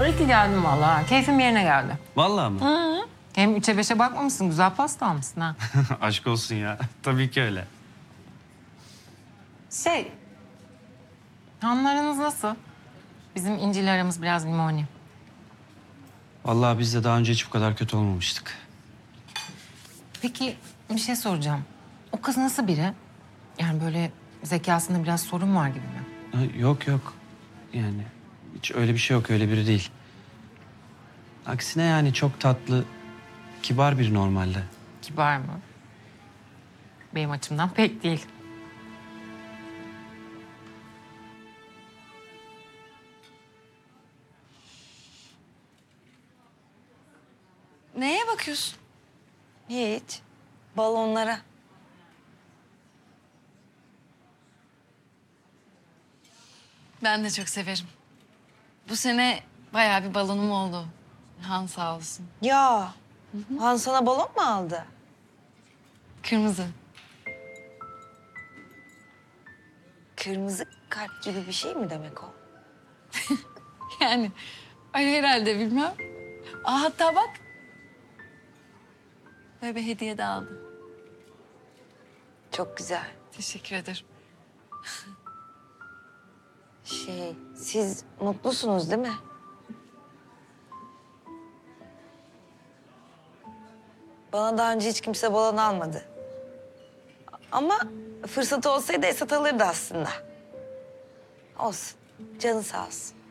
İyi ki geldin vallahi. Keyfim yerine geldi. Vallahi mı? Hem 3'e 5'e bakmamışsın. Güzel pasta almışsın ha. Aşk olsun ya. Tabii ki öyle. Hanlarınız nasıl? Bizim İnci'yle aramız biraz limoni. Vallahi biz de daha önce hiç bu kadar kötü olmamıştık. Peki bir şey soracağım. O kız nasıl biri? Yani böyle zekasında biraz sorun var gibi mi? Ha, yok yok. Yani hiç öyle bir şey yok. Öyle biri değil. Aksine yani çok tatlı, kibar biri normalde. Kibar mı? Benim açımdan pek değil. Neye bakıyorsun? Hiç. Balonlara. Ben de çok severim. Bu sene bayağı bir balonum oldu. Han sağ olsun. Ya. Han sana balon mu aldı? Kırmızı. Kırmızı kalp gibi bir şey mi demek o? Yani öyle herhalde bilmem. Aa, hatta bak. Böyle bir hediye de aldım. Çok güzel. Teşekkür ederim. Siz mutlusunuz değil mi? Bana daha önce hiç kimse balon almadı. Ama fırsatı olsaydı Esat alırdı aslında. Olsun. Canı sağ olsun.